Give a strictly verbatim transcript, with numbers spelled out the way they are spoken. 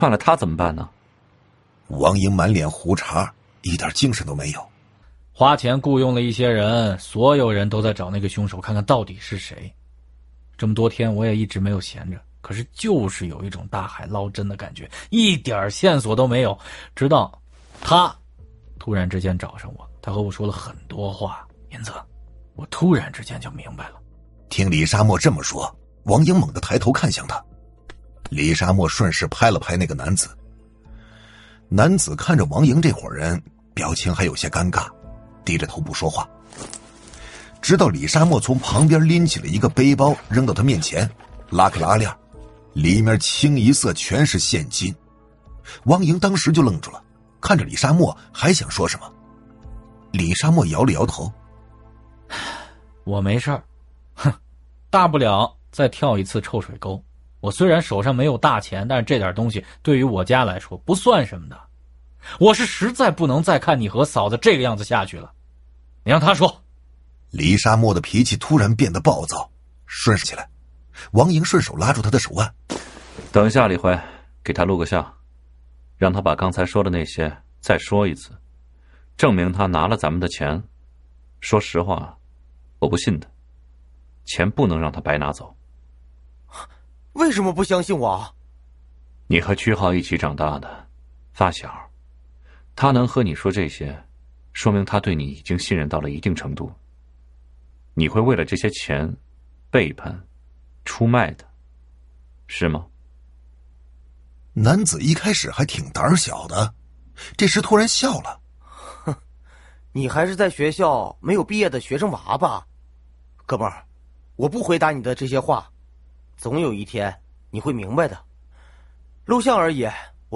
换了他怎么办呢？ 王莹满脸胡茬，一点精神都没有。 花钱雇佣了一些人，所有人都在找那个凶手，看看到底是谁。这么多天我也一直没有闲着，可是就是有一种大海捞针的感觉，一点线索都没有。直到他突然之间找上我，他和我说了很多话，银子，我突然之间就明白了。 听李沙漠这么说，王莹猛地抬头看向他。李沙漠顺势拍了拍那个男子。男子看着王莹这伙人，表情还有些尴尬，低着头不说话。直到李沙漠从旁边拎起了一个背包扔到他面前，拉开拉链，里面清一色全是现金。王莹当时就愣住了，看着李沙漠还想说什么。李沙漠摇了摇头， 我没事儿，哼，大不了再跳一次臭水沟。我虽然手上没有大钱，但是这点东西对于我家来说不算什么的。我是实在不能再看你和嫂子这个样子下去了。你让他说。 李沙漠的脾气突然变得暴躁，顺势起来。王莹顺手拉住他的手腕， 等一下，李辉，给他录个像，让他把刚才说的那些再说一次，证明他拿了咱们的钱。说实话，我不信他，钱不能让他白拿走。 为什么不相信我啊？ 你和曲浩一起长大的发小，他能和你说这些，说明他对你已经信任到了一定程度。你会为了这些钱背叛出卖的，是吗？ 男子一开始还挺胆小的，这时突然笑了。 哼，你还是在学校没有毕业的学生娃吧？哥们儿，我不回答你的这些话，总有一天你会明白的。录像而已，